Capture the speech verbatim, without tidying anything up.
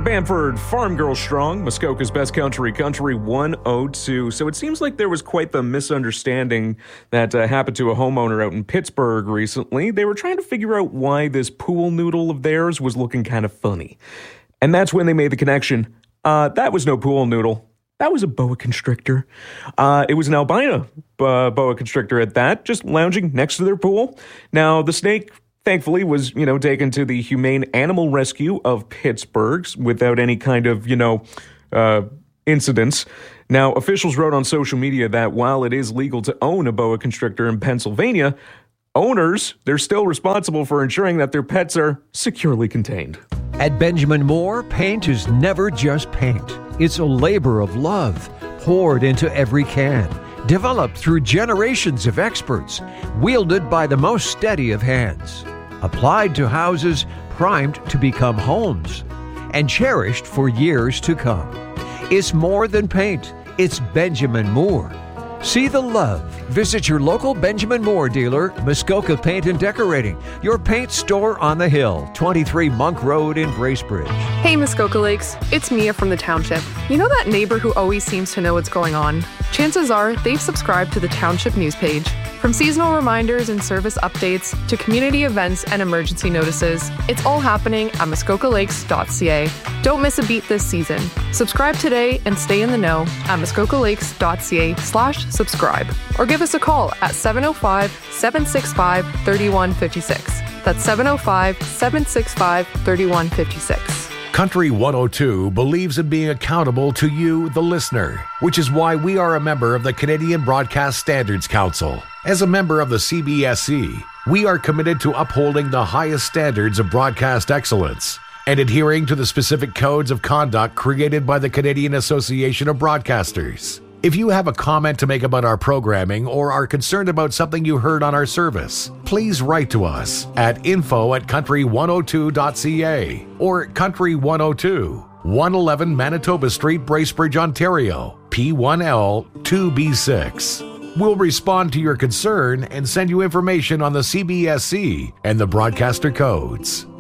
Bamford, Farm Girl Strong, Muskoka's Best Country, Country one oh two. So it seems like there was quite the misunderstanding that uh, happened to a homeowner out in Pittsburgh recently. They were trying to figure out why this pool noodle of theirs was looking kind of funny. And that's when they made the connection. Uh, that was no pool noodle. That was a boa constrictor. Uh, it was an albino uh, boa constrictor at that, just lounging next to their pool. Now, the snake, thankfully, was, you know, taken to the Humane Animal Rescue of Pittsburgh without any kind of, you know, uh, incidents. Now, officials wrote on social media that while it is legal to own a boa constrictor in Pennsylvania, owners, they're still responsible for ensuring that their pets are securely contained. At Benjamin Moore, paint is never just paint. It's a labor of love poured into every can, developed through generations of experts, wielded by the most steady of hands, applied to houses primed to become homes, and cherished for years to come. It's more than paint. It's Benjamin Moore. See the love. Visit your local Benjamin Moore dealer, Muskoka Paint and Decorating, your paint store on the hill, twenty-three Monk Road in Bracebridge. Hey Muskoka Lakes, it's Mia from the township. You know that neighbor who always seems to know what's going on? Chances are they've subscribed to the township news page. From seasonal reminders and service updates to community events and emergency notices, it's all happening at muskoka lakes dot c a. Don't miss a beat this season. Subscribe today and stay in the know at muskoka lakes dot c a slash subscribe. Or give us a call at seven oh five, seven six five, three one five six. That's seven oh five, seven six five, three one five six. Country one oh two believes in being accountable to you, the listener, which is why we are a member of the Canadian Broadcast Standards Council. As a member of the C B S C, we are committed to upholding the highest standards of broadcast excellence and adhering to the specific codes of conduct created by the Canadian Association of Broadcasters. If you have a comment to make about our programming or are concerned about something you heard on our service, please write to us at info at country one oh two dot c a or Country one oh two, one eleven Manitoba Street, Bracebridge, Ontario, P one L two B six. We'll respond to your concern and send you information on the C B S C and the broadcaster codes.